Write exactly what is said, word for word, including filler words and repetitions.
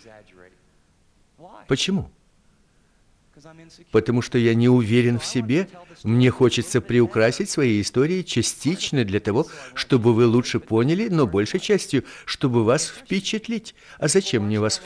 Почему? Потому что я не уверен в себе, мне хочется приукрасить свои истории частично для того, чтобы вы лучше поняли, но большей частью, чтобы вас впечатлить. А зачем мне вас